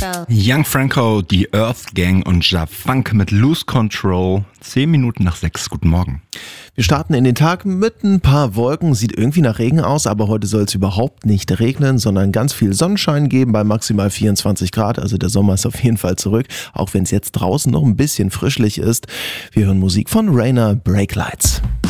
Young Franco, die Earth Gang und Ja Funk mit Lose Control. 10 Minuten nach 6. Guten Morgen. Wir starten in den Tag mit ein paar Wolken. Sieht irgendwie nach Regen aus, aber heute soll es überhaupt nicht regnen, sondern ganz viel Sonnenschein geben bei maximal 24 Grad. Also der Sommer ist auf jeden Fall zurück, auch wenn es jetzt draußen noch ein bisschen frischlich ist. Wir hören Musik von Rainer, Breaklights.